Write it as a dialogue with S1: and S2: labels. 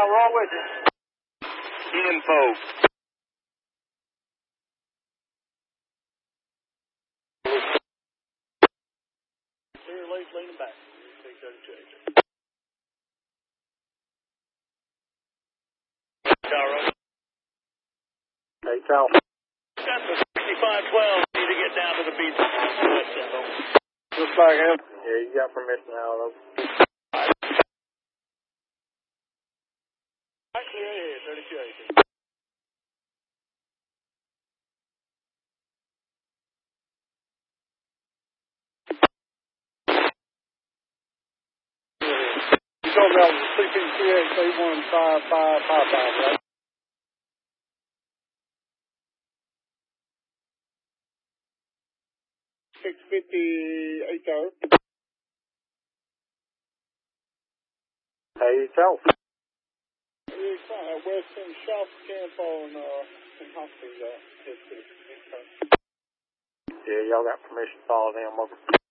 S1: we're all with you.
S2: Info.
S1: Clear lead, leaning back. 632. Hey, Cal.
S3: Got the 6512. Need to get down to the beach.
S1: Looks like him. Yeah, you got permission now, though. Clear here, 3280. You told me that was CP38815555, right? 658 hour. Hey, Cal. Western Shop Camp on Hoskins, history. Yeah, y'all got permission to follow them over.